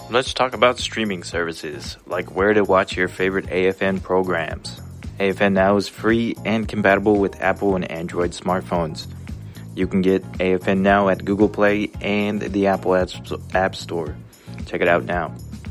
Let's talk about streaming services, like where to watch your favorite AFN programs. AFN Now is free and compatible with Apple and Android smartphones. You can get AFN Now at Google Play and the Apple App Store. Check it out now.